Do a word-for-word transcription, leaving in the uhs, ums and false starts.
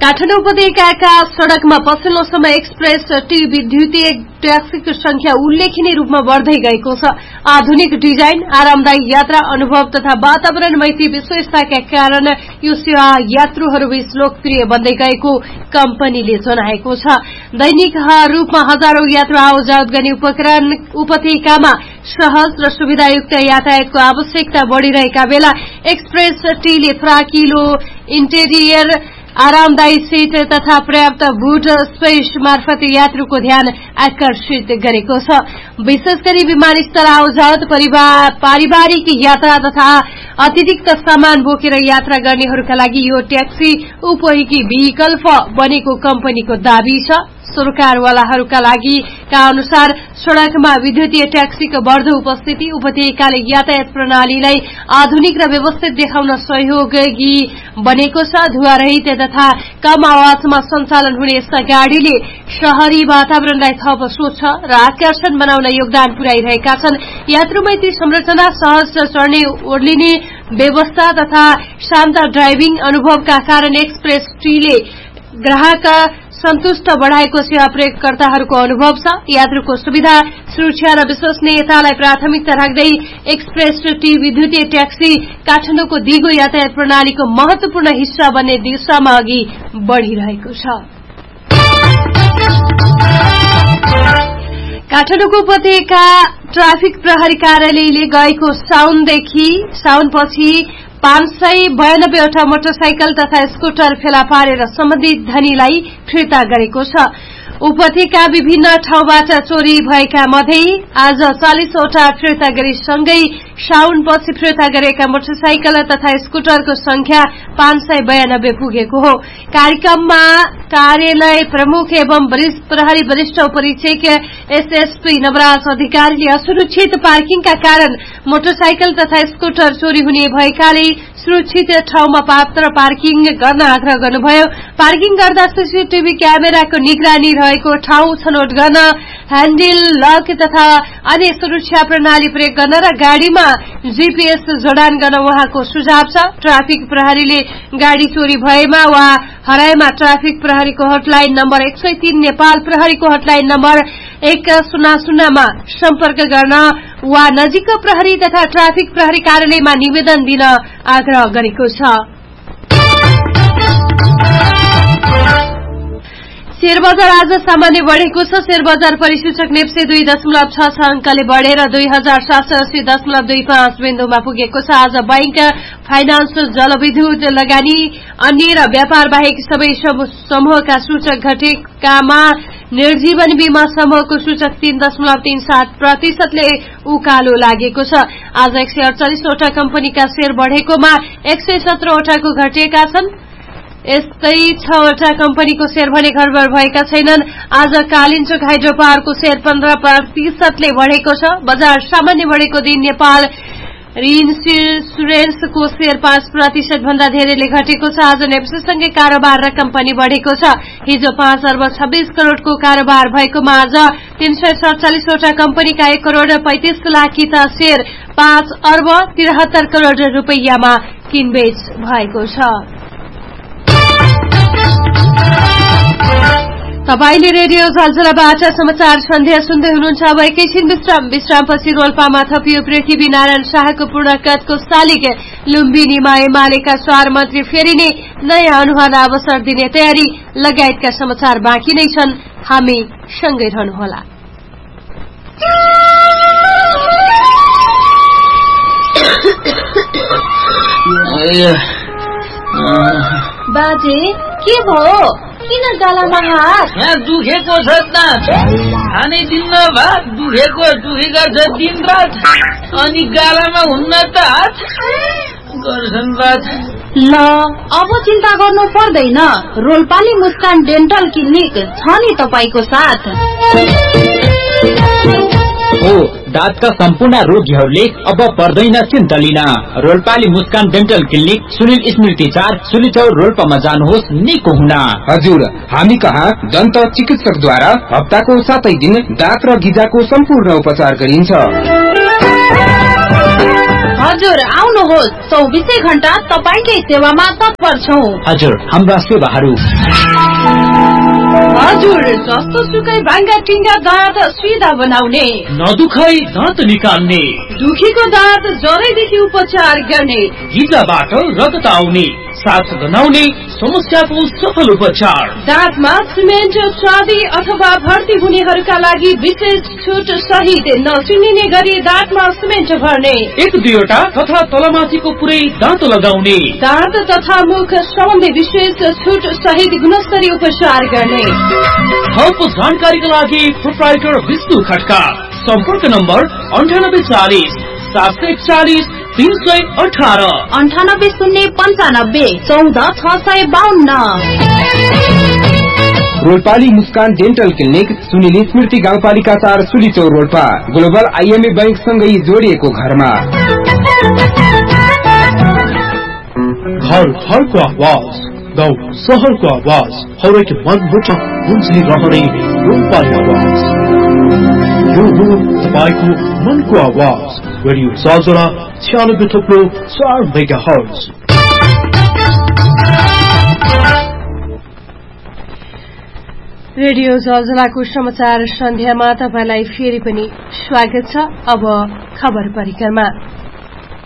काठमाडौँ उपत्यकाका सड़कमा पछिल्लो समय एक्सप्रेस टी विद्युतीय ट्याक्सीको संख्या उल्लेखनीय रूपमा बढ़दै गएको छ। आधुनिक डिजाइन, आरामदायी यात्रा अनुभव तथा वातावरण मैत्री विशेषताका कारण यो सेवा यात्रुहरूबीच लोकप्रिय बन्दै गएको कम्पनीले जनाएको छ। दैनिक रूपमा हजारौं यात्रु आवाजावत गर्ने उपकरण उपत्यकामा सहज र सुविधायुक्त यातायातको आवश्यकता बढ़िरहेका बेला एक्सप्रेस टीले फराकिलो इन्टेरियर, आरामदायी सीट तथा पर्याप्त बूट स्पेस मार्फत यात्रुको ध्यान आकर्षित गरेको छ। विशेष गरी विमानस्थल आवाजावत, पारिवारिक यात्रा तथा अतिरिक्त सामान बोकेर यात्रा गर्नेहरूका लागि यो ट्याक्सी उपयोगी विकल्प बनेको कम्पनीको दावी छ। सरकारवालाहरूका लागि का अनुसार सड़कमा विद्युतीय ट्याक्सीको बढ़दो उपस्थिति उपत्यकाले यातायात प्रणालीलाई आधुनिक र व्यवस्थित देखाउन सहयोगी बनेको छ। धुवा रहित तथा कम आवाजमा सञ्चालन हुने यस्ता गाड़ीले शहरी वातावरणलाई थप स्वच्छ र आकर्षण बनाउन योगदान पुर्याइरहेका छन्। यात्रुमैत्री संरचना, सहज चढ्ने ओर्लिने व्यवस्था तथा शान्त ड्राइभिङ अनुभवका कारण एक्सप्रेस टीले ग्राहक सन्तुष्ट बढ़ाएको सेवा प्रयोगकर्ताहरूको अनुभव छ। यात्रुको सुविधा, सुरक्षा र विश्वसनीयतालाई प्राथमिकता राख्दै एक्सप्रेस टी विद्युतीय ट्याक्सी काठमाडौँको दिगो यातायात प्रणालीको महत्वपूर्ण हिस्सा बन्ने दिशामा अघि बढ़िरहेको छ। काठमाडौँको उपत्यका ट्राफिक प्रहरी कार्यालयले गएको साउनदेखि साउनपछि पाँच सय बयानब्बेवटा मोटरसाइकल तथा स्कुटर फेला पारेर सम्बन्धित धनीलाई फिर्ता गरेको छ। उपत्यका विभिन्न ठाउँबाट चोरी भएका मध्ये आज चालिसवटा फिर्ता गरी सँगै साउनपछि फिर्ता गरेका मोटरसाइकल तथा स्कुटरको संख्या पाँच सय बयानब्बे पुगेको हो। कार्यक्रममा कार्यालय प्रमुख एवं वरिष्ठ प्रहरी वरिष्ठ उपरीक्षक एसएसपी नवराज अधिकारीले असुरक्षित पार्किङका कारण मोटरसाइकल तथा स्कुटर चोरी हुने भएकाले सुरक्षित ठाउँमा पात्र पार्किङ गर्न आग्रह गर्नुभयो। पार्किङ गर्दा सीसीटीभी क्यामेराको निगरानी रहेको ठाउँ छनौट गर्न, ह्याण्डल लक तथा अन्य सुरक्षा प्रणाली प्रयोग गर्न र गाड़ीमा जीपीएस जडान गर्न उहाँको सुझाव छ। ट्राफिक प्रहरीले गाड़ी चोरी भएमा वा हराएमा ट्राफिक प्रहरीको हटलाइन नम्बर एक सय तीन, नेपाल प्रहरीको हटलाइन नम्बर एक शून्य शून्यमा सम्पर्क गर्न वा नजिकको प्रहरी तथा ट्राफिक प्रहरी कार्यालयमा निवेदन दिन आग्रह गरेको छ। शेयर बजार आज सामान्य बढ़ेको छ। शेयर बजार परिसूचक नेप्से दुई दशमलव छ छ अंकले बढ़ेर दुई हजार सात सय अस्सी दशमलव दुई पाँच बिन्दुमा पुगेको छ। आज बैंक, फाइनान्स, जलविद्युत लगानी, अन्य र व्यापार बाहेक सबै समूहका सूचक घटेकामा निर्जीवन बीमा समूहको सूचक तीन दशमलव तीन सात प्रतिशतले उकालो लागेको छ। आज एक सय अडचालिसवटा कम्पनीका शेयर बढ़ेकोमा एक सय सत्रहवटाको घटेका छन्। यस्तै छवटा कम्पनीको शेयर भने गडबड भएका छैनन्। आज कालिन्चोक हाइड्रो पावरको शेयर पन्ध्र प्रतिशतले बढ़ेको छ। बजार सामान्य बढ़ेको दिन नेपाल इन्स्योरेन्सको शेयर पाँच प्रतिशत भन्दा धेरैले घटेको छ। आज नेप्सेसँगै कारोबार र कम्पनी बढ़ेको छ। हिजो पाँच अर्ब छब्बीस करोड़को कारोबार भएकोमा आज तीन सय सडचालिसवटा कम्पनीका एक करोड़ पैंतिस लाखिता शेयर पाँच अर्ब तिहत्तर करोड़ रूपैयाँमा किनबेच भएको छ। तपाईले रेडियो झलझलाबाट समाचार सन्ध्या सुन्दै हुनुहुन्छ। अब एकैछिन विश्राम विश्रामपछि रोल्पामा थपियो पृथ्वी नारायण शाहको पूर्णकदको शालिग। लुम्बिनीमा एमालेका स्वार मन्त्री फेरिने, नयाँ अनुहार अवसर दिने तयारी लगायतका समाचार बाँकी नै छन्। हामी सँगै रहनुहोला। बाजे के भयो? किन गालामा हात? यहाँ दुखेको छ त, खाने दिनमा भात दुखेको दुखेका छ दिन रात, अनि गालामा हुन्न त हात गर्छन् बात। ल अब चिन्ता गर्नु पर्दैन, रोल्पाली मुस्कान डेन्टल क्लिनिक छ नि तपाईको साथ। हो, दाँतका सम्पूर्ण रोगीहरूले अब पर्दैन चिन्ता लिन। रोल्पाली मुस्कान डेन्टल क्लिनिक सुनिल स्मृति चार सुलिचौर रोल्पामा जानुहोस् निको हुन। हजुर, हामी कहाँ दन्त चिकित्सकद्वारा हप्ताको सातै दिन दाँत र गिजाको सम्पूर्ण उपचार गरिन्छ। हजुर आउनुहोस्, चौबिसै घण्टा तपाईकै सेवामा तत्पर छौं। हजुर, हाम्रा सेवाहरू हजुर, जस्तो सुकै भाङ्गा टिङ्गा दाँत सिधा बनाउने, नदुखाई दाँत निकाल्ने, दुखीको दाँत जरैदेखि उपचार गर्ने, गिजाबाट रगत आउने, साथ गनाउने, समस्याको सफल उपचार, दाँतमा सिमेन्ट चाँदी अथवा भर्ती हुनेहरूका लागि विशेष छुट सहित नचिनिने गरी दाँतमा सिमेन्ट भर्ने, एक दुईवटा तथा तलमाथिको पुरै दाँत लगाउने, दाँत तथा मुख सम्बन्धी विशेष छुट सहित गुणस्तरीय उपचार गर्ने। थप जानकारीका लागि प्रोप्राइटर विष्णु खड्का। सम्पर्क नम्बर अन्ठानब्बे चालिस सात सय चालिस तीन सय अठार अन्ठानब्बे शून्य पन्चानब्बे चौध छ सय बाहन्न। रोल्पाली मुस्कान डेन्टल क्लिनिक सुनिल स्मृति गाउँपालिका चार सुलीचौर रोल्पा ग्लोबल आइएमए बैंक सँगै जोडिएको घरमा। घर घरको आवाज, गाउँ सहरको आवाज, हरेक मनमुटा गुन्जिरहने रोल्पाली आवाज। यो हो तपाईँको मनको आवाज। रेडियो सल्जरा छ्यानब्बे थुप्रो चार मेगा हर्ज। रेडियो जलजलाको समाचार सन्ध्यामा तपाईलाई फेरि पनि स्वागत छ। अब खबर परिक्रमा।